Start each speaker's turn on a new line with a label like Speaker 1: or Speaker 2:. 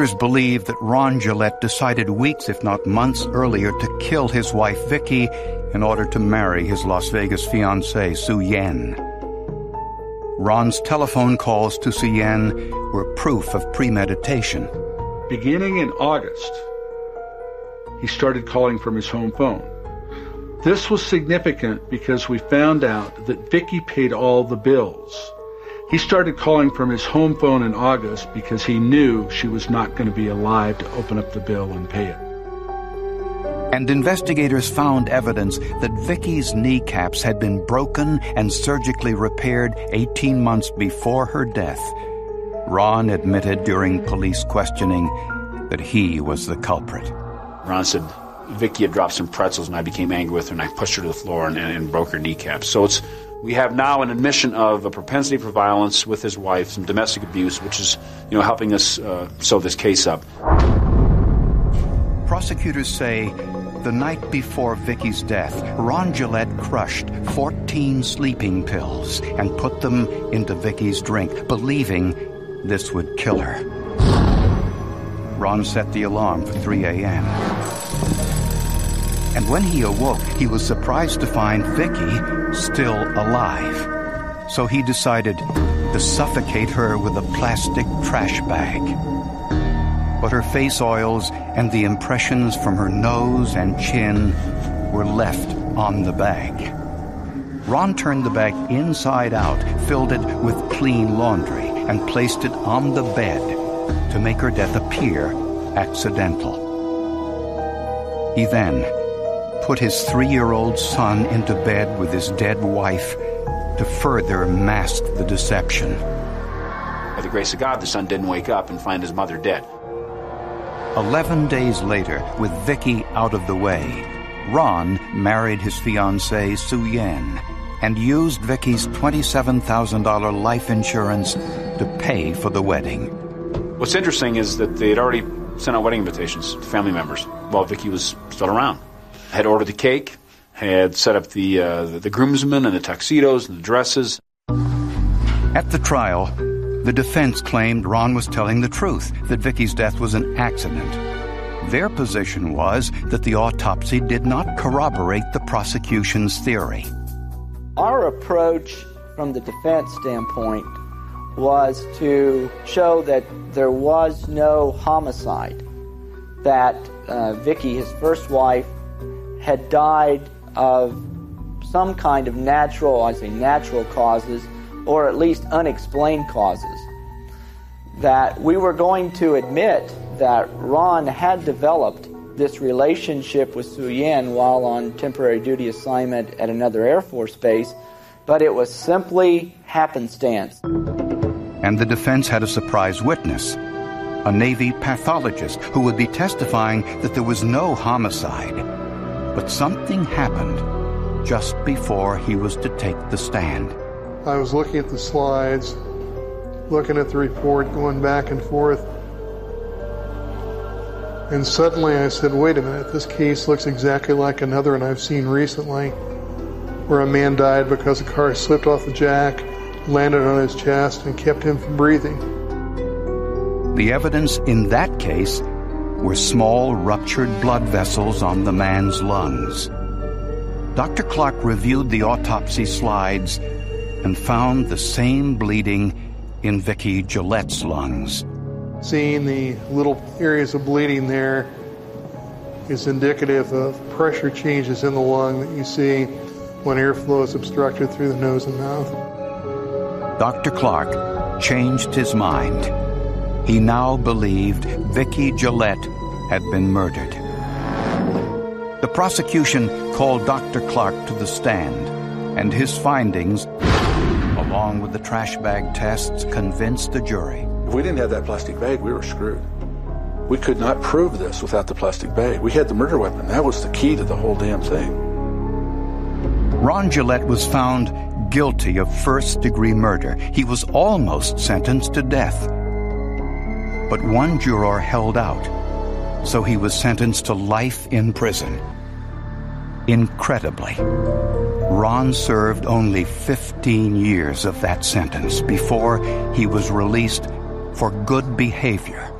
Speaker 1: Believe that Ron Gillette decided weeks, if not months earlier, to kill his wife Vicky in order to marry his Las Vegas fiancée Sue Yen. Ron's telephone calls to Sue Yen were proof of premeditation.
Speaker 2: Beginning in August, he started calling from his home phone. This was significant because we found out that Vicky paid all the bills. He started calling from his home phone in August because he knew she was not going to be alive to open up the bill and pay it.
Speaker 1: And investigators found evidence that Vicky's kneecaps had been broken and surgically repaired 18 months before her death. Ron admitted during police questioning that he was the culprit.
Speaker 3: Ron said, Vicky had dropped some pretzels and I became angry with her and I pushed her to the floor and broke her kneecaps. So we have now an admission of a propensity for violence with his wife, some domestic abuse, which is, helping us sew this case up.
Speaker 1: Prosecutors say the night before Vicky's death, Ron Gillette crushed 14 sleeping pills and put them into Vicky's drink, believing this would kill her. Ron set the alarm for 3 a.m. And when he awoke, he was surprised to find Vicky still alive. So he decided to suffocate her with a plastic trash bag. But her face oils and the impressions from her nose and chin were left on the bag. Ron turned the bag inside out, filled it with clean laundry, and placed it on the bed to make her death appear accidental. He then put his 3-year-old son into bed with his dead wife to further mask the deception.
Speaker 3: By the grace of God, the son didn't wake up and find his mother dead.
Speaker 1: 11 days later, with Vicky out of the way, Ron married his fiancée Sue Yen and used Vicky's $27,000 life insurance to pay for the wedding.
Speaker 3: What's interesting is that they had already sent out wedding invitations to family members while Vicky was still around. Had ordered the cake, had set up the groomsmen and the tuxedos and the dresses.
Speaker 1: At the trial, the defense claimed Ron was telling the truth, that Vicky's death was an accident. Their position was that the autopsy did not corroborate the prosecution's theory.
Speaker 4: Our approach from the defense standpoint was to show that there was no homicide, that Vicky, his first wife, had died of some kind of natural causes, or at least unexplained causes. That we were going to admit that Ron had developed this relationship with Sue Yen while on temporary duty assignment at another Air Force base, but it was simply happenstance.
Speaker 1: And the defense had a surprise witness, a Navy pathologist who would be testifying that there was no homicide. But something happened just before he was to take the stand.
Speaker 5: I was looking at the slides, looking at the report, going back and forth. And suddenly I said, wait a minute, this case looks exactly like another one I've seen recently, where a man died because a car slipped off the jack, landed on his chest, and kept him from breathing.
Speaker 1: The evidence in that case were small ruptured blood vessels on the man's lungs. Dr. Clark reviewed the autopsy slides and found the same bleeding in Vicky Gillette's lungs.
Speaker 5: Seeing the little areas of bleeding there is indicative of pressure changes in the lung that you see when airflow is obstructed through the nose and mouth.
Speaker 1: Dr. Clark changed his mind. He now believed Vicky Gillette had been murdered. The prosecution called Dr. Clark to the stand, and his findings, along with the trash bag tests, convinced the jury.
Speaker 2: If we didn't have that plastic bag, we were screwed. We could not prove this without the plastic bag. We had the murder weapon. That was the key to the whole damn thing.
Speaker 1: Ron Gillette was found guilty of first-degree murder. He was almost sentenced to death. But one juror held out, so he was sentenced to life in prison. Incredibly, Ron served only 15 years of that sentence before he was released for good behavior.